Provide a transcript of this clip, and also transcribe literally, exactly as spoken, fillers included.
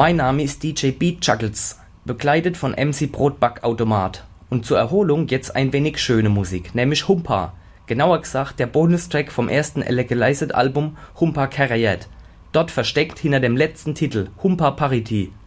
Mein Name ist D J Beat Chuckles, begleitet von M C Brotbackautomat. Und zur Erholung jetzt ein wenig schöne Musik, nämlich Humpa. Genauer gesagt der Bonustrack vom ersten Allegalized Album Humpa Karayet. Dort versteckt hinter dem letzten Titel Humpa Parity.